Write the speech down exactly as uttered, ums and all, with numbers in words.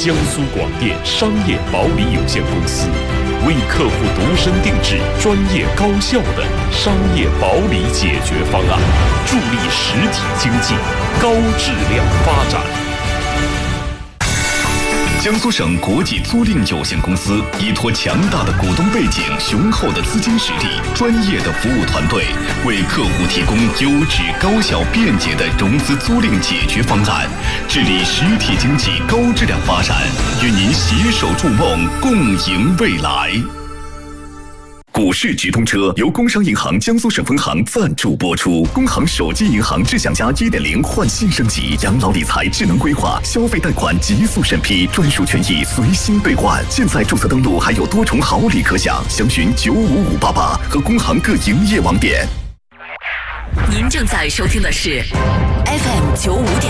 江苏广电商业保理有限公司，为客户度身定制、专业高效的商业保理解决方案，助力实体经济高质量发展。 江苏省国际租赁有限公司依托强大的股东背景、雄厚的资金实力、专业的服务团队，为客户提供优质、高效、便捷的融资租赁解决方案，致力实体经济高质量发展，与您携手筑梦，共赢未来。股市直通车由工商银行江苏省分行赞助播出。工行手机银行智享家 一点零 换新升级，养老理财智能规划，消费贷款极速审批，专属权益随心兑换。现在注册登录还有多重好礼可享，详询九五五八八和工行各营业网点。 您正在收听的是 F M 九五点。